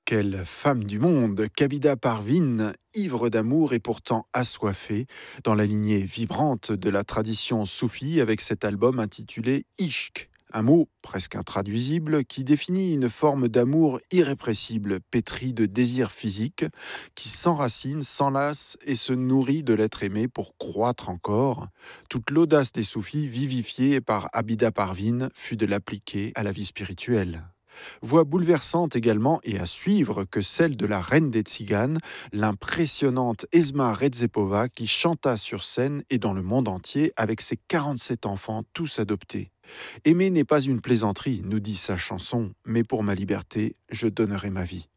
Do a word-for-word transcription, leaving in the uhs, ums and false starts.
Quelle femme du monde, Kabida Parvin, ivre d'amour et pourtant assoiffée, dans la lignée vibrante de la tradition soufie avec cet album intitulé Ishq. Un mot presque intraduisible qui définit une forme d'amour irrépressible, pétrie de désir physique, qui s'enracine, s'enlace et se nourrit de l'être aimé pour croître encore. Toute l'audace des soufis, vivifiée par Abida Parvin, fut de l'appliquer à la vie spirituelle. Voix bouleversante également et à suivre que celle de la reine des Tziganes, l'impressionnante Esma Redzepova qui chanta sur scène et dans le monde entier avec ses quarante-sept enfants tous adoptés. Aimer n'est pas une plaisanterie, nous dit sa chanson, mais pour ma liberté, je donnerai ma vie.